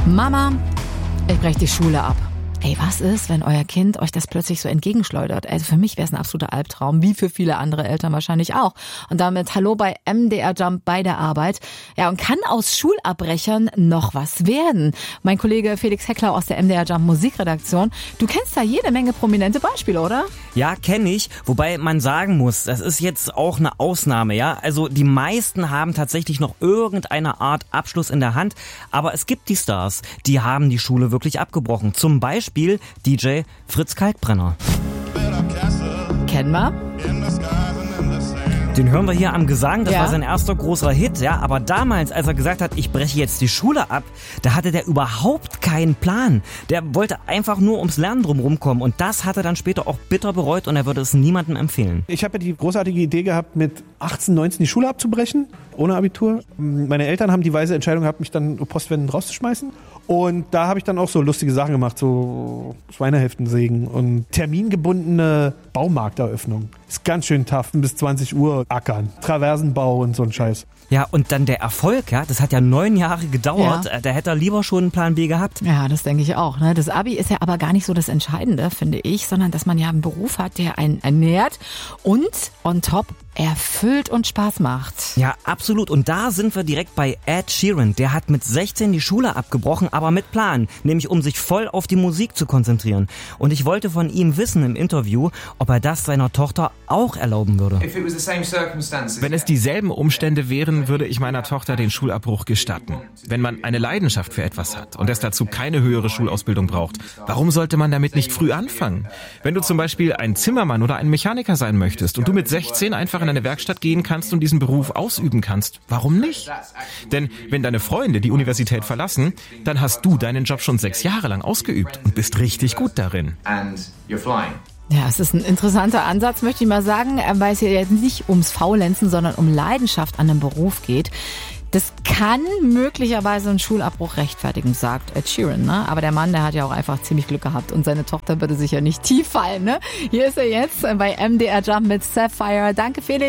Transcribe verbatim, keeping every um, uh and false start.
Mama, ich breche die Schule ab. Ey, was ist, wenn euer Kind euch das plötzlich so entgegenschleudert? Also für mich wäre es ein absoluter Albtraum, wie für viele andere Eltern wahrscheinlich auch. Und damit hallo bei M D R Jump bei der Arbeit. Ja, und kann aus Schulabbrechern noch was werden? Mein Kollege Felix Heckler aus der M D R Jump Musikredaktion. Du kennst da jede Menge prominente Beispiele, oder? Ja, kenne ich. Wobei man sagen muss, das ist jetzt auch eine Ausnahme, ja. Also die meisten haben tatsächlich noch irgendeine Art Abschluss in der Hand. Aber es gibt die Stars, die haben die Schule wirklich abgebrochen. Zum Beispiel Spiel D J Fritz Kalkbrenner. Kennen wir? Den hören wir hier am Gesang, das ja. war sein erster großer Hit, ja. Aber damals, als er gesagt hat, ich breche jetzt die Schule ab, da hatte der überhaupt keinen Plan. Der wollte einfach nur ums Lernen drumherum kommen und das hat er dann später auch bitter bereut und er würde es niemandem empfehlen. Ich habe ja die großartige Idee gehabt, mit achtzehn, neunzehn die Schule abzubrechen, ohne Abitur. Meine Eltern haben die weise Entscheidung gehabt, mich dann postwendend rauszuschmeißen. Und da habe ich dann auch so lustige Sachen gemacht, so Schweinehälften sägen und termingebundene Baumarkteröffnung. Ist ganz schön tough, bis zwanzig Uhr ackern, Traversenbau und so ein Scheiß. Ja, und dann der Erfolg, ja, das hat ja neun Jahre gedauert, Ja. da hätte er lieber schon einen Plan B gehabt. Ja, das denke ich auch. Ne? Das Abi ist ja aber gar nicht so das Entscheidende, finde ich, sondern dass man ja einen Beruf hat, der einen ernährt und on top erfüllt und Spaß macht. Ja, absolut. Und da sind wir direkt bei Ed Sheeran. Der hat mit sechzehn die Schule abgebrochen, aber mit Plan. Nämlich um sich voll auf die Musik zu konzentrieren. Und ich wollte von ihm wissen im Interview, ob er das seiner Tochter auch erlauben würde. Wenn es dieselben Umstände wären, würde ich meiner Tochter den Schulabbruch gestatten. Wenn man eine Leidenschaft für etwas hat und es dazu keine höhere Schulausbildung braucht, warum sollte man damit nicht früh anfangen? Wenn du zum Beispiel ein Zimmermann oder ein Mechaniker sein möchtest und du mit sechzehn einfach in eine Werkstatt gehen kannst und diesen Beruf ausüben kannst, warum nicht? Denn wenn deine Freunde die Universität verlassen, dann hast du deinen Job schon sechs Jahre lang ausgeübt und bist richtig gut darin. Ja, es ist ein interessanter Ansatz, möchte ich mal sagen, weil es hier jetzt nicht ums Faulenzen, sondern um Leidenschaft an einem Beruf geht. Das kann möglicherweise einen Schulabbruch rechtfertigen, sagt Ed Sheeran, ne? Aber der Mann, der hat ja auch einfach ziemlich Glück gehabt und seine Tochter würde sicher nicht tief fallen, ne? Hier ist er jetzt bei M D R Jump mit Sapphire. Danke, Felix.